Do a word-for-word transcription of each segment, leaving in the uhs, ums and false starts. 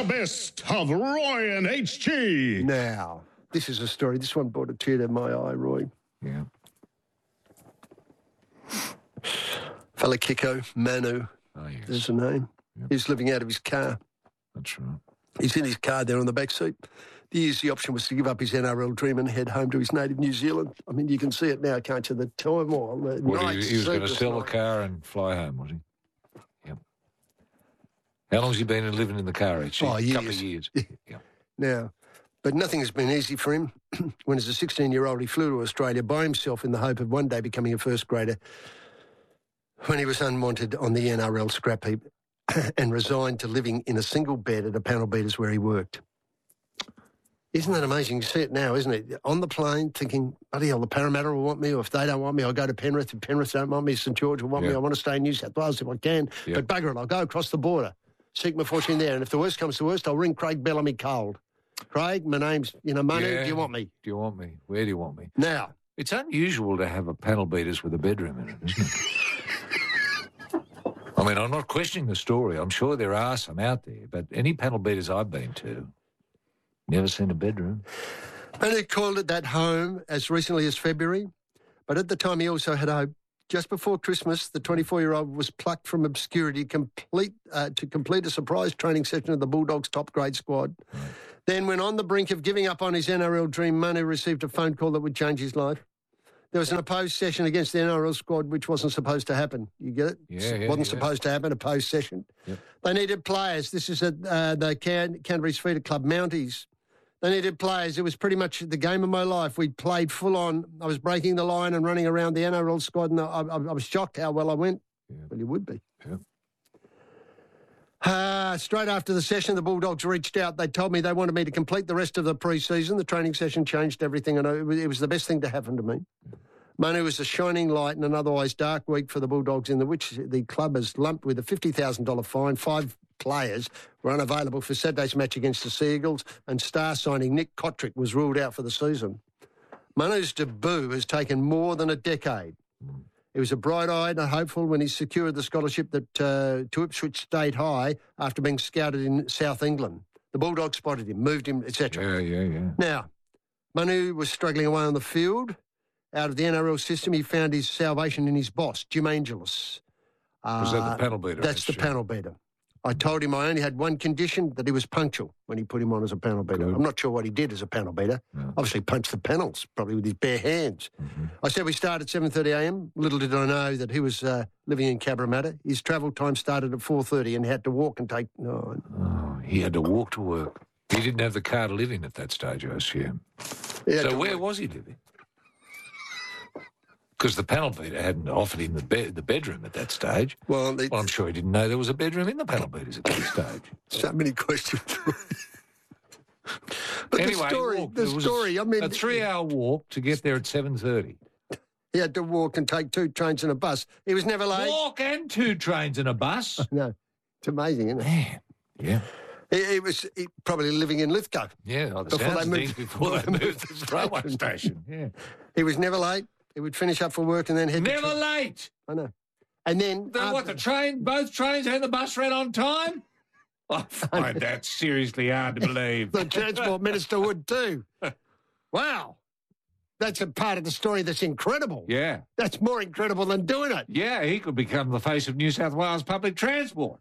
The best of Roy and H G. Now, this is a story. This one brought a tear to my eye, Roy. Yeah. Fella Kiko, Manu, Oh, yes. there's a name. Yep. He's living out of his car. That's right. He's in his car there on the back seat. The easy option was to give up his N R L dream and head home to his native New Zealand. I mean, you can see it now, can't you? The turmoil, the What, nights, he, he was going to sleepless sell the nights. car and fly home, was he? Yep. How long has he been living in the car, H G? Oh, A couple of years. years. Yep. Now, but nothing has been easy for him. When as a sixteen-year-old he flew to Australia by himself in the hope of one day becoming a first grader, when he was unwanted on the N R L scrap heap and resigned to living in a single bed at a panel beaters where he worked. Isn't that amazing? You see it now, isn't it? On the plane thinking, bloody hell, the Parramatta will want me, or if they don't want me, I'll go to Penrith. If Penrith don't want me, St George will want Yeah. me. I want to stay in New South Wales if I can. Yeah. But bugger it, I'll go across the border, seek my fortune there. And if the worst comes to worst, I'll ring Craig Bellamy cold. Craig, my name's, you know, Manu, Yeah. do you want me? Do you want me? Where do you want me? Now, It's unusual to have a panel beaters with a bedroom in it, isn't it? I mean, I'm not questioning the story. I'm sure there are some out there, but any panel beaters I've been to, never seen a bedroom. Manu called it that home as recently as February, but at the time he also had hope. Just before Christmas, the twenty-four-year-old was plucked from obscurity complete, uh, to complete a surprise training session of the Bulldogs' top grade squad. Right. Then, when on the brink of giving up on his N R L dream, Manu received a phone call that would change his life. There was an opposed session against the N R L squad, which wasn't supposed to happen. You get it? Yeah, yeah, wasn't yeah. supposed to happen, opposed session. Yep. They needed players. This is at uh, the Can- Canterbury's feeder club, Mounties. They needed players. It was pretty much the game of my life. We played full on. I was breaking the line and running around the N R L squad, and I, I, I was shocked how well I went. Yeah. Well, you would be. Yeah. Uh, straight after the session, the Bulldogs reached out. They told me they wanted me to complete the rest of the pre-season. The training session changed everything, and it was, it was the best thing to happen to me. Yeah. Manu was a shining light in an otherwise dark week for the Bulldogs, in the which the club has lumped with a fifty thousand dollars fine. Five players were unavailable for Saturday's match against the Sea Eagles, and star signing Nick Kotrick was ruled out for the season. Manu's debut has taken more than a decade. He was a bright-eyed and hopeful when he secured the scholarship that uh, to Ipswich State High after being scouted in South England. The Bulldogs spotted him, moved him, et cetera. Yeah, yeah, yeah. Now, Manu was struggling away on the field. Out of the N R L system, he found his salvation in his boss, Jim Angelus. Uh, Was that the panel beater? That's the panel beater. I told him I only had one condition, that he was punctual when he put him on as a panel beater. Good. I'm not sure what he did as a panel beater. No. Obviously punched the panels, probably with his bare hands. Mm-hmm. I said we start at seven thirty a m. Little did I know that he was uh, living in Cabramatta. His travel time started at four thirty and had to walk and take... No, Oh, he had to walk to work. He didn't have the car to live in at that stage, I assume. So where was he living? Because the panel beater hadn't offered him the, be- the bedroom at that stage. Well, they, Well, I'm sure he didn't know there was a bedroom in the panel beaters at that stage. so many questions. But Anyway, the story, walked. the It was story, a, I mean... a three-hour walk to get there at seven thirty. He had to walk and take two trains and a bus. He was never late. Walk and two trains and a bus. No, it's amazing, isn't it? Man, yeah. He, he was he, probably living in Lithgow. Yeah, oh, the Before sounds they of moved- things before they moved to the railway station. Yeah. He was never late. He would finish up for work and then head to Never tra- late. I know. And then... The, what, the train, both trains and the bus ran on time? I find that seriously hard to believe. The Transport Minister would too. Wow. That's a part of the story that's incredible. Yeah. That's more incredible than doing it. Yeah, he could become the face of New South Wales public transport.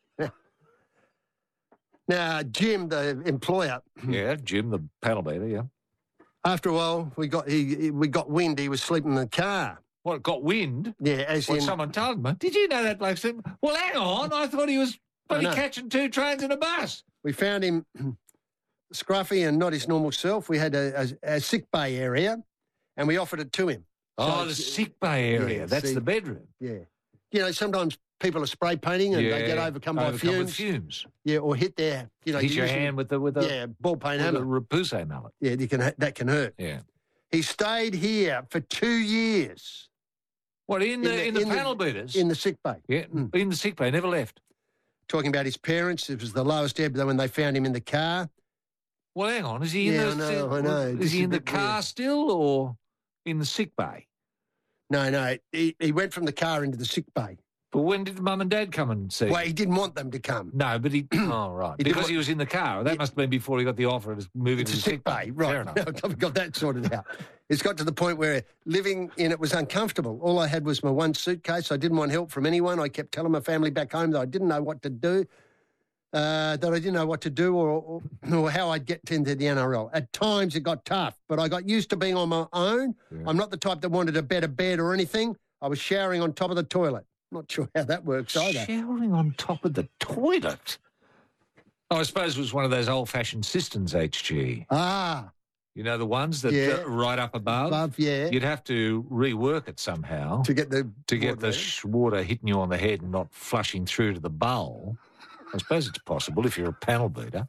Now, Jim, the employer, Yeah, Jim, the panel beater, yeah. after a while, we got he, he- we got wind he was sleeping in the car. What, got wind? Yeah, as What, in... someone told him. Did you know that bloke sleeping? Well, hang on, I thought he was bloody know. catching two trains and a bus. We found him scruffy and not his normal self. We had a, a, a sick bay area, and we offered it to him. Oh, So the it's- sick bay area. Yeah, That's see. the bedroom. Yeah. You know, sometimes people are spray painting and they get overcome by overcome fumes. with fumes. Yeah, or hit their, you know, Hit you your usually- hand with the with the yeah, ball paint with the hammer. Repousse mallet. Yeah, you can that can hurt. Yeah. He stayed here for two years What in the in the, in the- panel beaters? in the sick bay. yeah, Mm. in the sick bay. Never left. Talking about his parents, it was the lowest ebb when they found him in the car. Well, hang on. Is he in Yeah, the? I know, I know. Is This he is in a the bit car weird. still or in the sick bay? No, no, he, he went from the car into the sick bay. But when did Mum and Dad come and see Well, you? he didn't want them to come. No, but he... Oh, right. He didn't Because want- he was in the car. That must have been before he got the offer of moving It's to a the sick bay, right. Fair enough. No, I've got that sorted out. It's got to the point where living in it was uncomfortable. All I had was my one suitcase. I didn't want help from anyone. I kept telling my family back home that I didn't know what to do, uh, that I didn't know what to do or, or, or how I'd get into the N R L. At times it got tough, but I got used to being on my own. Yeah. I'm not the type that wanted a better bed or anything. I was showering on top of the toilet. Not sure how that works either. Showering on top of the toilet? Oh, I suppose it was one of those old-fashioned cisterns, H G. Ah, You know, the ones that Yeah. uh, right up above? above, yeah. You'd have to rework it somehow To get the to get water the there. sh- water hitting you on the head and not flushing through to the bowl. I suppose it's possible if you're a panel beater.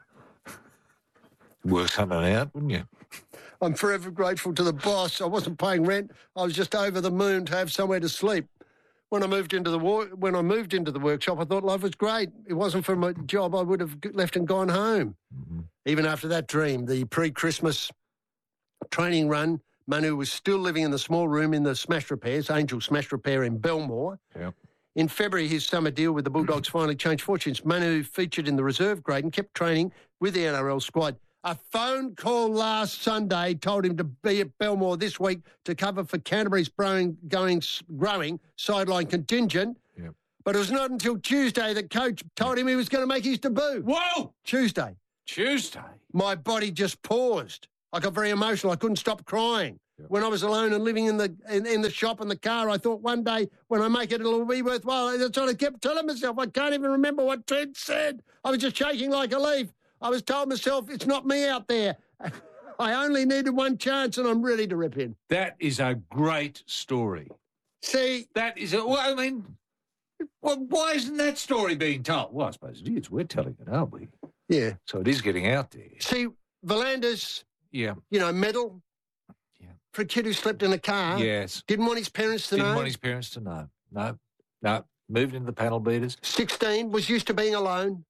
Work something out, wouldn't you? I'm forever grateful to the boss. I wasn't paying rent. I was just over the moon to have somewhere to sleep. When I moved into the war, when I moved into the workshop, I thought life was great. It wasn't for my job, I would have g- left and gone home. Mm-hmm. Even after that dream, the pre-Christmas training run, Manu was still living in the small room in the Smash Repairs, Angel Smash Repair in Belmore. Yep. In February, his summer deal with the Bulldogs finally changed fortunes. Manu featured in the reserve grade and kept training with the N R L squad. A phone call last Sunday told him to be at Belmore this week to cover for Canterbury's growing, going, growing sideline contingent. Yep. But it was not until Tuesday that coach told him he was going to make his debut. Whoa! Tuesday. Tuesday? My body just paused. I got very emotional. I couldn't stop crying. Yep. When I was alone and living in the in, in the shop and the car, I thought one day when I make it, it'll be worthwhile. That's what I kept telling myself. I can't even remember what Trent said. I was just shaking like a leaf. I was told myself, it's not me out there. I only needed one chance and I'm ready to rip in. That is a great story. See, That is a... Well, I mean, well, why isn't that story being told? Well, I suppose it is. We're telling it, aren't we? yeah. So it is getting out there. See, Volandis, Yeah. you know, medal Yeah. for a kid who slept in a car. Yes. Didn't want his parents to Didn't know. want his parents to know. No. No. Moved into the panel beaters. sixteen, was used to being alone.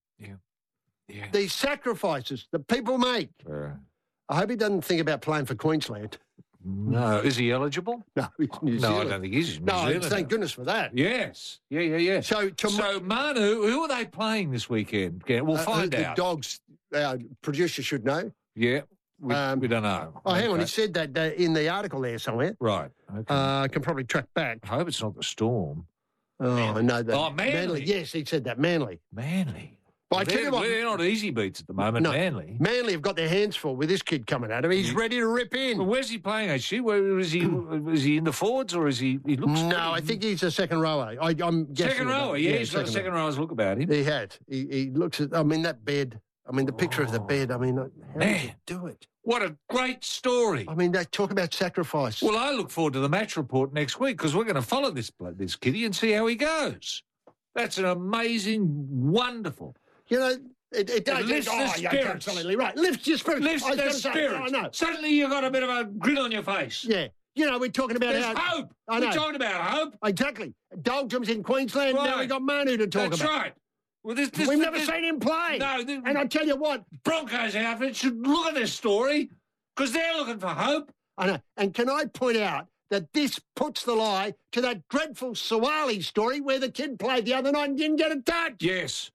Yeah. These sacrifices that people make. Uh, I hope he doesn't think about playing for Queensland. no. Is he eligible? No, he's New No, Zealand. I don't think he's New No, Zealand. thank goodness for that. Yes. Yeah, yeah, yeah. So, to So, Manu, who are they playing this weekend? Yeah, we'll uh, find the out. Dogs, our producer should know. Yeah. We, Um, we don't know. Oh, hang on, he Okay. said that uh, in the article there somewhere. Right. Okay. Uh, I can probably track back. I hope it's not the Storm. Oh, I know that. Oh, Manly. Yes, he said that. Manly. Manly. But I tell they're, you what, they're not easy beats at the moment, No. Manly. Manly have got their hands full with this kid coming at him. He's Yeah. ready to rip Well, in. where's he playing, actually? Where is he? Is he in the forwards or is he? He looks. No, pretty- I think he's a second rower. I, I'm guessing. second about rower. it. Yeah, he's got a second second rower. rower's look about him. He had. He, he looks at. I mean, that bed. I mean, the picture of the bed. I mean, how did you Man. do it? What a great story. I mean, they talk about sacrifice. Well, I look forward to the match report next week because we're going to follow this blo- this kiddie and see how he goes. That's an amazing, wonderful. You know, it, it does. lifts oh, the you're spirits. absolutely right. Lifts your spirits. Lifts I was the gonna say, spirit. I know. Suddenly you got a bit of a grin on your face. Yeah. You know, we're talking about There's how. hope. I We're know. talking about hope. Exactly. Doldrum's in Queensland. Now Right. we got Manu to talk That's about. right. Well, this, this, We've never this, seen him play. No, the And I tell you what, Broncos outfit should look at this story because they're looking for hope. I know. And can I point out that this puts the lie to that dreadful Sawali story where the kid played the other night and didn't get a touch? Yes.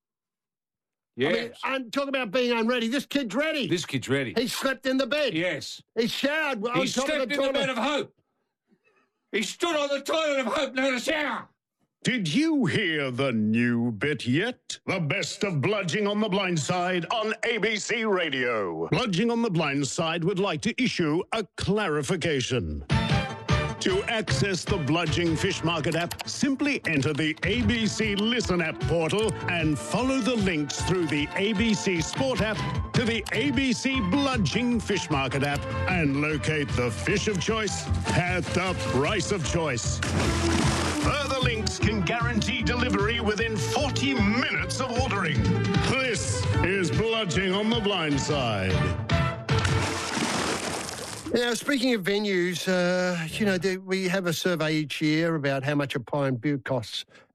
I mean, Yes. and talk about being unready. This kid's ready. This kid's ready. He slept in the bed. Yes. He showered on He top stepped of the in the toilet. bed of hope. He stood on the toilet of hope, no to shower. Did you hear the new bit yet? The best of Bludging on the Blind Side on A B C Radio. Bludging on the Blind Side would like to issue a clarification. To access the Bludging Fish Market app, simply enter the A B C Listen app portal and follow the links through the A B C Sport app to the A B C Bludging Fish Market app and locate the fish of choice at the price of choice. Further links can guarantee delivery within forty minutes of ordering. This is Bludging on the Blind Side. Now, speaking of venues, uh, you know, the, we have a survey each year about how much a pie and beer costs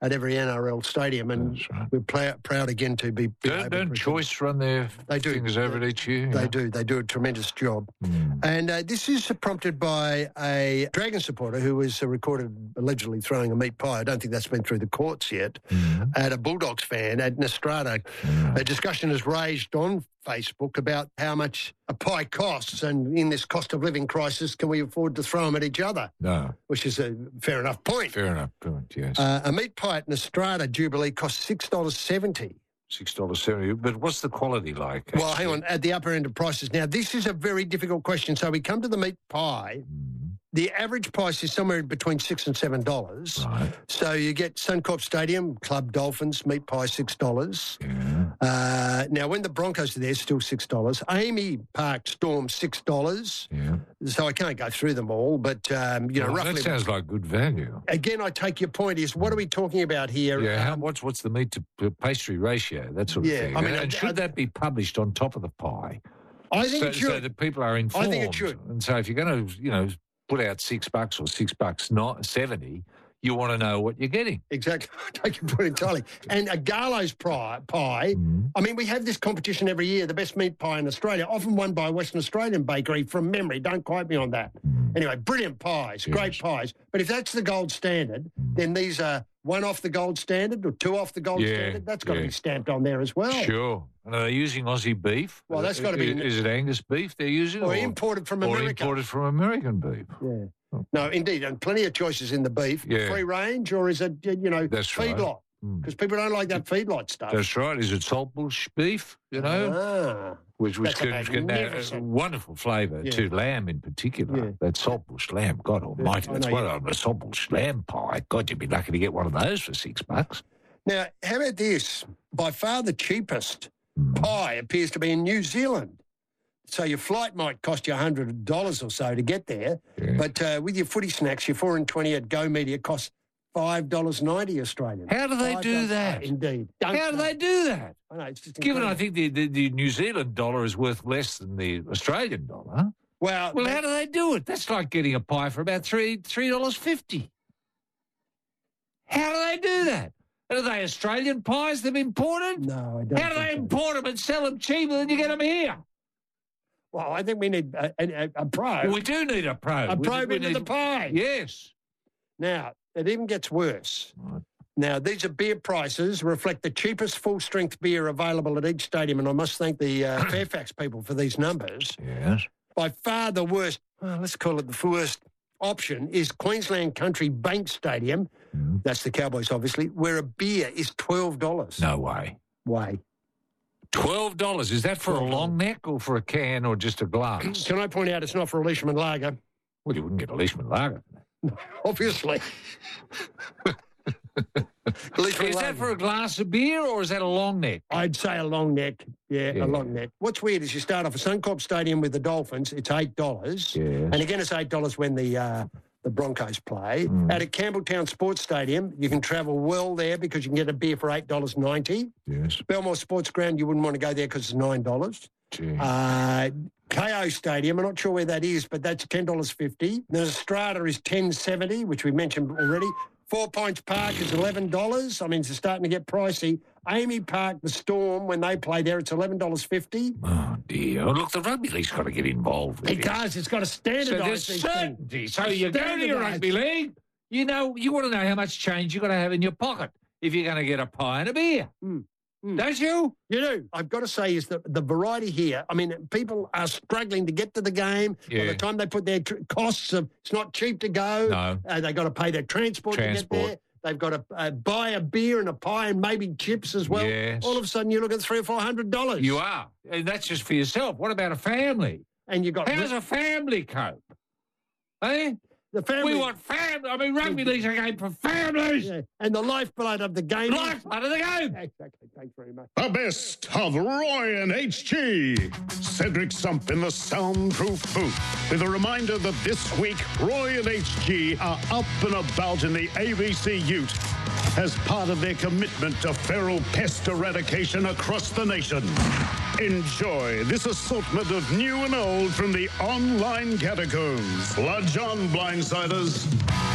at every N R L stadium, and right. we're pl- proud again to be. be Don't, able don't to Choice run their They do. things over They- it each year? They Yeah. do. They do a tremendous job. Mm. And uh, this is prompted by a Dragon supporter who was uh, recorded allegedly throwing a meat pie. I don't think that's been through the courts yet. Mm. At a Bulldogs fan at Nostrada. Mm. A discussion is raised on Facebook about how much a pie costs, and in this cost of living crisis, can we afford to throw them at each other? No, Which is a fair enough point. fair enough point, yes. Uh, a meat pie at Nostrada Jubilee costs six dollars seventy. six dollars seventy. But what's the quality like? Well, hang actually? on, at the upper end of prices. Now, this is a very difficult question. So we come to the meat pie. Mm. The average price is somewhere between six and seven dollars. Right. So you get Suncorp Stadium, Club Dolphins, meat pie, six dollars. Yeah. Uh, now, when the Broncos are there, still six dollars. Amy Park Storm, six dollars. Yeah. So I can't go through them all, but, um, you know, Well, roughly. that sounds like good value. Again, I take your point is, what are we talking about here? Yeah, how, Um, what's what's the meat to p- pastry ratio? That sort of Yeah, thing. I mean, and I- should I- that be published on top of the pie? I think so, it should. so that people are informed. I think it should. And so if you're going to, you know, put out six bucks or six bucks not seventy, you want to know what you're getting. Exactly. I take your point entirely. And a Garlo's pie, pie Mm. I mean, we have this competition every year, the best meat pie in Australia, often won by a Western Australian bakery from memory. Don't quote me on that. Mm. Anyway, brilliant pies, great Yes. pies. But if that's the gold standard, then these are one off the gold standard or two off the gold Yeah, standard. That's got to yeah. be stamped on there as well. Sure. And are they using Aussie beef? Well, that's gotta be- Is, is it Angus beef they're using? Or imported from or America. imported from American beef? Yeah. No, indeed, and plenty of choices in the beef. Yeah. Free range, or is it, you know, That's right. feedlot? Mm. Because people don't like that feedlot stuff. That's right. Is it saltbush beef? You know, Ah. which which That's a can, can uh, magnificent- wonderful flavour Yeah. to lamb in particular. Yeah. That saltbush lamb, God Almighty, I that's know what you- on a saltbush lamb pie. God, you'd be lucky to get one of those for six bucks. Now, how about this? By far the cheapest Mm. pie appears to be in New Zealand. So your flight might cost you one hundred dollars or so to get there. Yeah. But uh, with your footy snacks, your four and twenty at Go Media costs five dollars ninety Australian. How do they five do dollars that? Indeed. Don't How do say- they do that? I know, it's just Given I incredible. think the, the, the New Zealand dollar is worth less than the Australian dollar. Well, Well, they- how do they do it? That's like getting a pie for about three three dollars fifty. How do they do that? Are they Australian pies they've imported? no, I don't. How do they think so. import them and sell them cheaper than you get them here? Well, I think we need a, a, a pro. Well, we do need a pro. a We- probe we into need- the pie. Yes. Now, it even gets worse. Right. Now, these are beer prices, reflect the cheapest full-strength beer available at each stadium, and I must thank the uh, Fairfax people for these numbers. Yes. By far the worst, well, let's call it the worst option, is Queensland Country Bank Stadium, Mm. that's the Cowboys obviously, where a beer is twelve dollars. No way. Way. Twelve dollars. Is that for a twelve dollars. long neck or for a can or just a glass? Can I point out it's not for a Leishman Lager? Well, you wouldn't get a Leishman Lager. Obviously. Leishman Is that Lager. for a glass of beer or is that a long neck? I'd say a long neck. Yeah, Yeah. a long neck. What's weird is you start off at Suncorp Stadium with the Dolphins, it's eight dollars. Yes. And again, it's eight dollars when the uh, the Broncos play. Mm. At a Campbelltown Sports Stadium, you can travel well there because you can get a beer for eight dollars ninety. Yes. Belmore Sports Ground, you wouldn't want to go there because it's nine dollars. Gee. Uh, K O Stadium, I'm not sure where that is, but that's ten dollars fifty. The Strata is ten dollars seventy, which we mentioned already. Four Points Park is eleven dollars. I mean, it's starting to get pricey. Amy Park, the Storm, when they play there, it's eleven dollars fifty. Oh, dear. Oh, look, the rugby league's got to get involved with It it. does. It's got to So standardise there's these things. certainty. So you go to your Standardise. rugby league, you know, you want to know how much change you've got to have in your pocket if you're going to get a pie and a beer. Mm, mm. Don't you? You do. I've got to say is that the variety here, I mean, people are struggling to get to the game. By Yeah. the time they put their tr- costs of, it's not cheap to go. No. Uh, they've got to pay their transport, to Transport. get there. They've got to uh, buy a beer and a pie and maybe chips as well. Yes. All of a sudden, you look at three or four hundred dollars. You are. And that's just for yourself. What about a family? And you got How does a family cope? Eh? the family. We want family. I mean, rugby league's a game for families. Yeah. And the lifeblood of the game. is- Lifeblood of the game. Exactly. Thanks very much. The best of Roy and H G. Cedric Sump in the soundproof booth with a reminder that this week Roy and H G are up and about in the A B C Ute as part of their commitment to feral pest eradication across the nation. Enjoy this assortment of new and old from the online catacombs. Lodge on, blindsiders.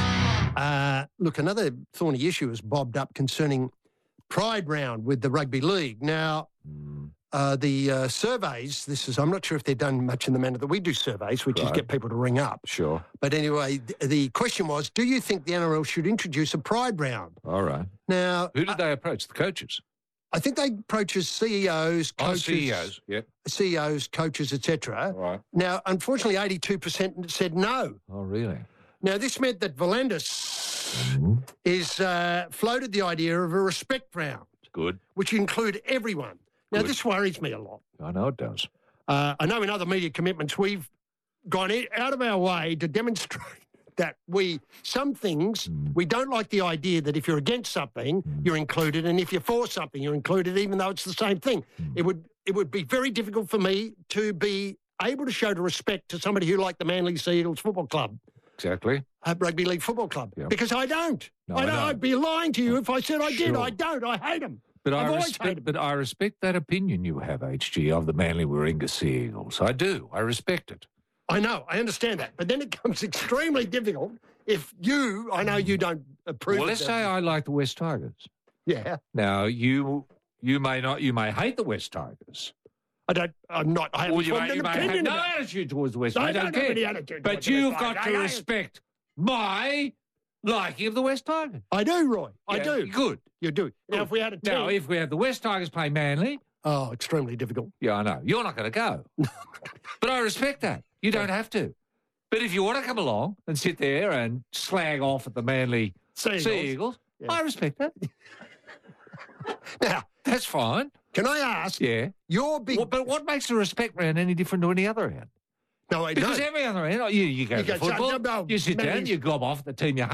Uh, look, another thorny issue has bobbed up concerning Pride Round with the Rugby League. Now, Mm. uh, the uh, surveys, this is, I'm not sure if they're done much in the manner that we do surveys, which is Right. get people to ring up. Sure. But anyway, th- the question was, do you think the N R L should introduce a Pride Round? All right. Now, Who did they approach? The coaches? I think they approach as C E Os, Oh, coaches, C E Os. Yep. C E Os, coaches, et cetera. All right. Now, unfortunately, eighty-two percent said no. Oh, really? Now, this meant that Volandis is uh, floated the idea of a respect round, Good. which include everyone. Now, Good. this worries me a lot. I know it does. Uh, I know in other media commitments we've gone i- out of our way to demonstrate that we, some things, Mm. we don't like the idea that if you're against something, Mm. you're included, and if you're for something, you're included, even though it's the same thing. Mm. It would it would be very difficult for me to be able to show the respect to somebody who liked the Manly Sea Eagles Football Club, Exactly. uh, Rugby League Football Club, Yeah. because I don't. No, I I don't. know. I'd be lying to you if I said I did. Sure. I don't. I hate them. But I I've always respect. hated But I respect that opinion you have, H G, of the Manly Warringah Sea Eagles. I do. I respect it. I know, I understand that. But then it becomes extremely difficult if you, I know you don't approve Well, of let's that. say I like the West Tigers. Yeah. Now you you may not. You may hate the West Tigers. I don't, I'm not, I Or haven't you formed may, an you may have opinion no about it. attitude towards the West I Tigers. I don't don't have any care. attitude But towards the you've West got Tigers. to I- I- respect my liking of the West Tigers. I do, Roy. I Yeah, do. Good. You do. Now, Good. if we had a team... Now, if we have the West Tigers play Manly, Oh, extremely difficult. yeah, I know. You're not going to go. But I respect that. You don't have to. But if you want to come along and sit there and slag off at the Manly Sea Sea Eagles. Eagles, Yeah. I respect that. Now, That's fine. can I ask, Yeah. your big... Well, but what makes the respect round any different to any other round? no, I Because know. every other round, you, you go You to go, football, no, no, you sit down, Manly's- you gob off at the team you hate.